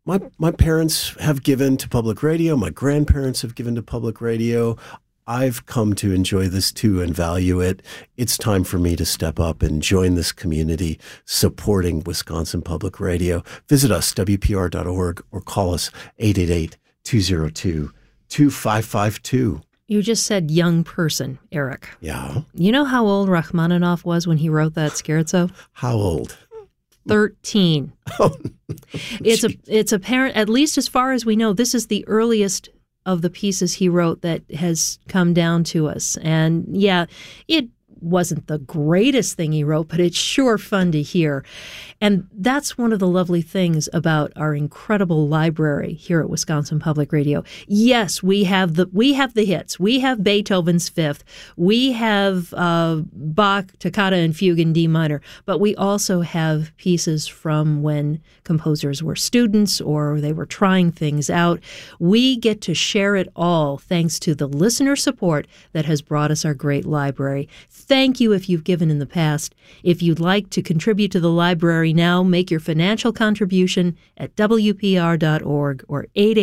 My parents have given to public radio. My grandparents have given to public radio. I've come to enjoy this too and value it. It's time for me to step up and join this community supporting Wisconsin Public Radio. Visit us, WPR.org, or call us 888-202-2552. You just said young person, Eric. Yeah. You know how old Rachmaninoff was when he wrote that scherzo? How old? 13. Oh, it's apparent, at least as far as we know, this is the earliest of the pieces he wrote that has come down to us. And yeah, it wasn't the greatest thing he wrote, but it's sure fun to hear. And that's one of the lovely things about our incredible library here at Wisconsin Public Radio. Yes, we have the hits. We have Beethoven's Fifth. We have Bach, Toccata and Fugue in D minor. But we also have pieces from when composers were students or they were trying things out. We get to share it all thanks to the listener support that has brought us our great library. Thank you if you've given in the past. If you'd like to contribute to the library now, make your financial contribution at WPR.org or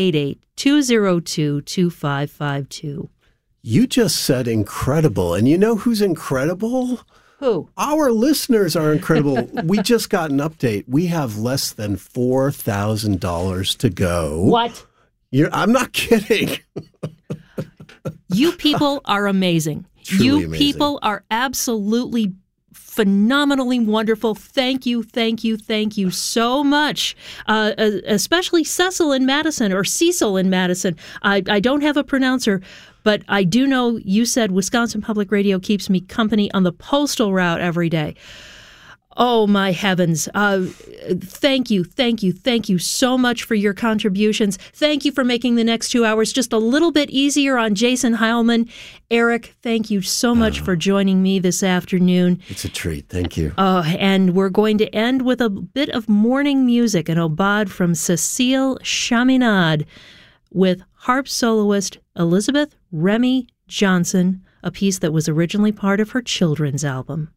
888-202-2552. you just said incredible. And you know who's incredible? Who? Our listeners are incredible. We just got an update. We have less than $4,000 to go. What? I'm not kidding. You people are amazing. Truly you amazing. people are absolutely phenomenally wonderful. Thank you so much. Especially Cecil in Madison, or Cecil in Madison. I don't have a pronouncer, but I do know you said Wisconsin Public Radio keeps me company on the postal route every day. Oh, my heavens. Thank you so much for your contributions. Thank you for making the next 2 hours just a little bit easier on Jason Heilman. Eric, thank you so much for joining me this afternoon. It's a treat. Thank you. And we're going to end with a bit of morning music, an aubade from Cécile Chaminade with harp soloist Elizabeth Remy Johnson, a piece that was originally part of her children's album.